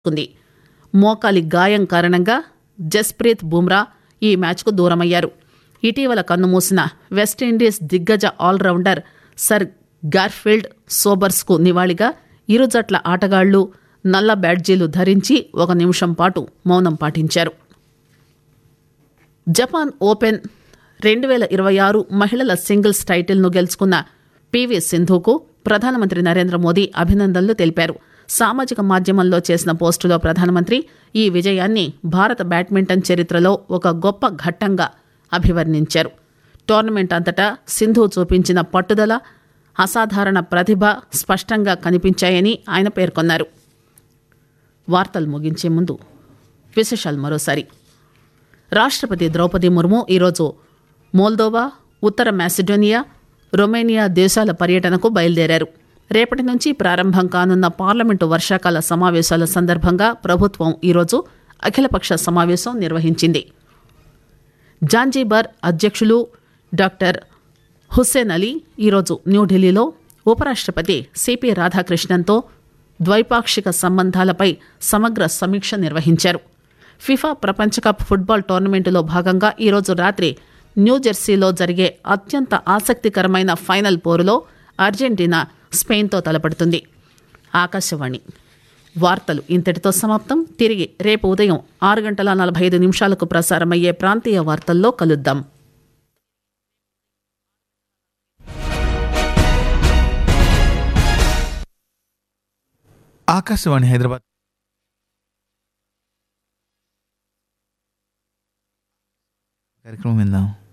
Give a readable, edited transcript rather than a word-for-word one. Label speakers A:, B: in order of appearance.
A: కుంది. మోకాలి గాయం కారణంగా జస్ప్రీత్ బుమ్రా ఈ మ్యాచ్కు దూరమయ్యారు. ఇటీవల కన్నుమూసిన వెస్టిండీస్ దిగ్గజ ఆల్రౌండర్ సర్ గార్ఫీల్డ్ సోబర్స్కు నివాళిగా ఇరు జట్ల ఆటగాళ్లు నల్ల బ్యాడ్జీలు ధరించి 1 నిమిషం పాటు మౌనం పాటించారు. జపాన్ ఓపెన్ 2026 మహిళల సింగిల్స్ టైటిల్ను గెలుచుకున్న పివి సింధుకు ప్రధానమంత్రి నరేంద్ర మోదీ అభినందనలు తెలిపారు. సామాజిక మాధ్యమంలో చేసిన పోస్టులో ప్రధానమంత్రి ఈ విజయాన్ని భారత బ్యాడ్మింటన్ చరిత్రలో ఒక గొప్ప ఘట్టంగా అభివర్ణించారు. టోర్నమెంట్ అంతటా సింధు చూపించిన పట్టుదల, అసాధారణ ప్రతిభ స్పష్టంగా కనిపించాయని ఆయన పేర్కొన్నారు. వార్తలు ముగించే ముందు విశేషాలు మరోసారి. రాష్ట్రపతి ద్రౌపది ముర్ము ఈరోజు మోల్దోవా, ఉత్తర మాసిడోనియా, రొమేనియా దేశాల పర్యటనకు బయలుదేరారు. రేపటి నుంచి ప్రారంభం కానున్న పార్లమెంటు వర్షాకాల సమావేశాల సందర్భంగా ప్రభుత్వం ఈరోజు అఖిలపక్ష సమావేశం నిర్వహించింది. జాంజీబార్ అధ్యక్షులు డాక్టర్ హుస్సేన్ అలీ ఈరోజు న్యూఢిల్లీలో ఉపరాష్ట్రపతి సిపి రాధాకృష్ణన్తో ద్వైపాక్షిక సంబంధాలపై సమగ్ర సమీక్ష నిర్వహించారు. ఫిఫా ప్రపంచ కప్ ఫుట్బాల్ టోర్నమెంటులో భాగంగా ఈరోజు రాత్రి న్యూజెర్సీలో జరిగే అత్యంత ఆసక్తికరమైన ఫైనల్ పోరులో అర్జెంటీనా స్పెయిన్తో తలపడుతుంది. ఆకాశవాణి వార్తలు ఇంతటితో సమాప్తం. తిరిగి రేపు ఉదయం 6:45 ప్రసారమయ్యే ప్రాంతీయ వార్తల్లో కలుద్దాం.
B: ఆకాశవాణి హైదరాబాద్ కార్యక్రమం విందాం.